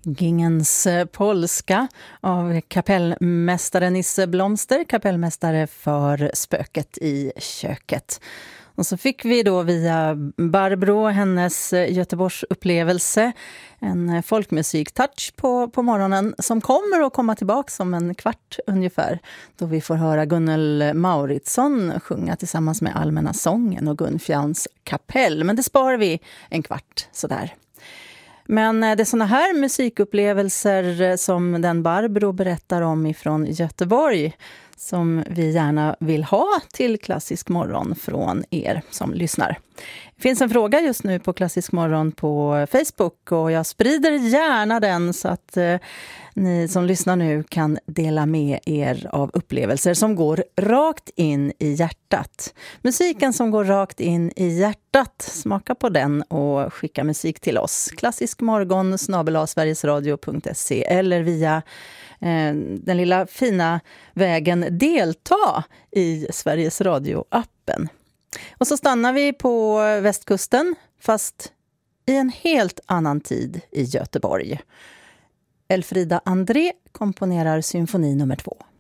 Gingens polska av kapellmästare Nisse Blomster, kapellmästare för Spöket i köket. Och så fick vi då via Barbro hennes Göteborgs upplevelse en folkmusiktouch på morgonen som kommer att komma tillbaka om en kvart ungefär. Då vi får höra Gunnel Mauritsson sjunga tillsammans med Allmänna sången och Gunfjauns kapell. Men det sparar vi en kvart sådär. Men det är såna här musikupplevelser som den Barbro berättar om ifrån Göteborg som vi gärna vill ha till Klassisk morgon från er som lyssnar. Det finns en fråga just nu på Klassisk morgon på Facebook och jag sprider gärna den så att ni som lyssnar nu kan dela med er av upplevelser som går rakt in i hjärtat. Musiken som går rakt in i hjärtat, smaka på den och skicka musik till oss. klassiskmorgon@sverigesradio.se eller via den lilla fina vägen delta i Sveriges Radio-appen. Och så stannar vi på västkusten, fast i en helt annan tid i Göteborg. Elfrida André komponerar symfoni nummer 2.